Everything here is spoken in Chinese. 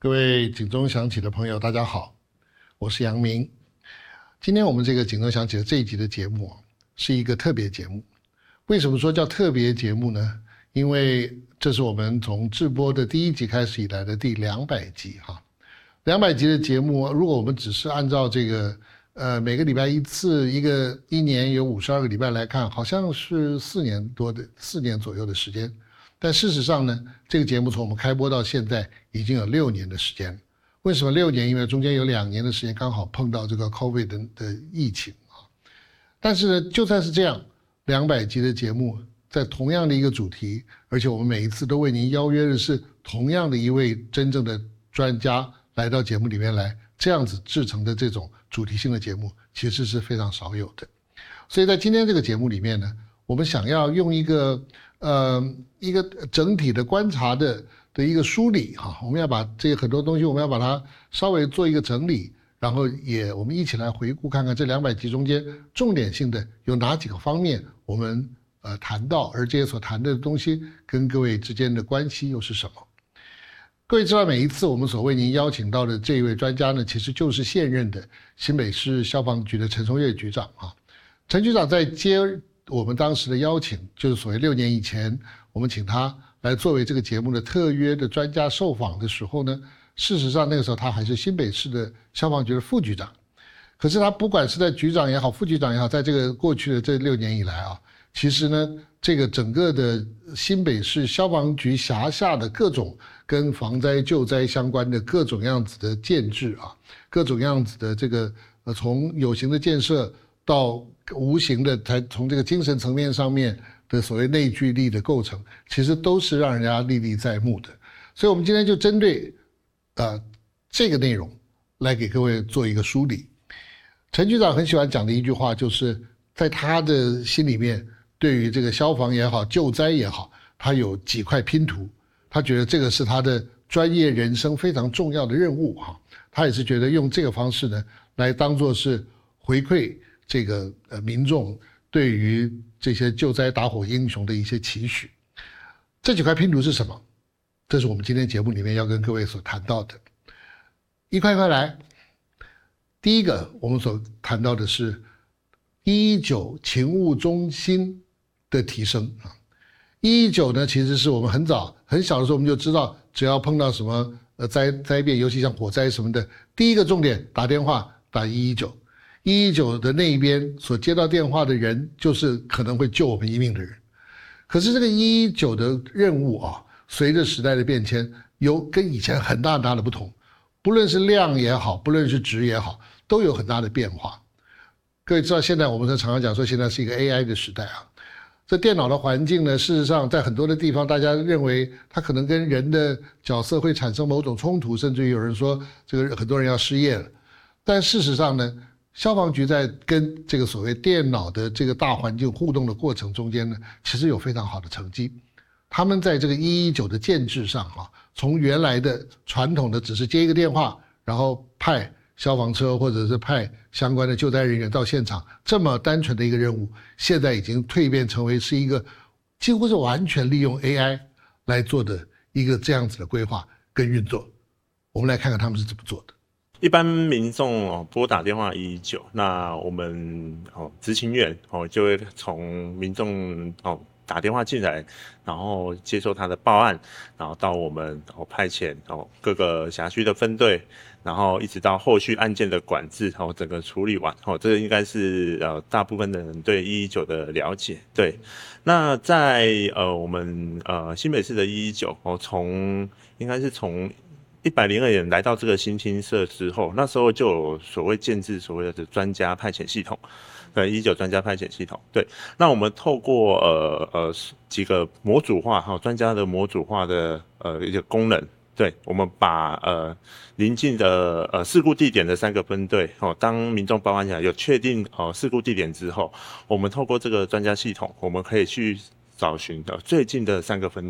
各位警钟响起的朋友，大家好，我是杨明。今天我们这个警钟响起的这一集的节目是一个特别节目。为什么说叫特别节目呢？因为这是我们从制播的第一集开始以来的第200集哈。200集的节目，如果我们只是按照这个每个礼拜一次，一年有52个礼拜来看，好像是4年左右的时间。但事实上呢，这个节目从我们开播到现在已经有6年的时间。为什么6年？因为中间有2年的时间刚好碰到这个 COVID 的疫情啊。但是呢，就算是这样，200集的节目在同样的一个主题，而且我们每一次都为您邀约的是同样的一位真正的专家来到节目里面来，这样子制成的这种主题性的节目其实是非常少有的。所以在今天这个节目里面呢，我们想要用一个整体的观察的一个梳理哈，我们要把这个很多东西我们要把它稍微做一个整理，然后我们一起来回顾看看这200集中间重点性的有哪几个方面我们谈到，而这些所谈的东西跟各位之间的关系又是什么。各位知道，每一次我们所为您邀请到的这一位专家呢，其实就是现任的新北市消防局的陈松岳局长啊。陈局长在接我们当时的邀请，就是所谓6年以前我们请他来作为这个节目的特约的专家受访的时候呢，事实上那个时候他还是新北市的消防局的副局长。可是他不管是在局长也好，副局长也好，在这个过去的这6年以来啊，其实呢，这个整个的新北市消防局辖下的各种跟防灾救灾相关的各种样子的建制啊，各种样子的这个从有形的建设到无形的，从这个精神层面上面的所谓内聚力的构成，其实都是让人家历历在目的。所以我们今天就针对这个内容来给各位做一个梳理。陈局长很喜欢讲的一句话，就是在他的心里面，对于这个消防也好，救灾也好，他有几块拼图，他觉得这个是他的专业人生非常重要的任务哈。他也是觉得用这个方式呢，来当作是回馈这个民众对于这些救灾打火英雄的一些期许。这几块拼图是什么？这是我们今天节目里面要跟各位所谈到的。一块块来。第一个我们所谈到的是119勤务中心的提升啊。119呢，其实是我们很小的时候我们就知道，只要碰到什么灾变，尤其像火灾什么的，第一个重点打电话打119的那一边所接到电话的人，就是可能会救我们一命的人。可是这个119的任务啊，随着时代的变迁，有跟以前很大的不同，不论是量也好，不论是值也好，都有很大的变化。各位知道，现在我们常常讲说，现在是一个 AI 的时代啊。这电脑的环境呢，事实上在很多的地方，大家认为它可能跟人的角色会产生某种冲突，甚至于有人说这个很多人要失业了。但事实上呢，消防局在跟这个所谓电脑的这个大环境互动的过程中间呢，其实有非常好的成绩。他们在这个119的建制上啊，从原来的传统的只是接一个电话，然后派消防车或者是派相关的救灾人员到现场，这么单纯的一个任务，现在已经蜕变成为是一个几乎是完全利用 AI 来做的一个这样子的规划跟运作。我们来看看他们是怎么做的。 一般民众拨打电话119，那我们执勤员就会从民众打电话进来，然后接受他的报案，然后到我们派遣各个辖区的分队，然后一直到后续案件的管制整个处理完这个应该是大部分的人对119的了解。对，那在我们新北市的119应该是从102年来到这个新青社之后，那时候就有所谓建制所谓的专家派遣系统。对，119专家派遣系统。对，那我们透过几个模组化专家的模组化的一个功能，对，我们把邻近的事故地点的3个分队当民众报案起来有确定事故地点之后，我们透过这个专家系统，我们可以去找寻最近的3个分队。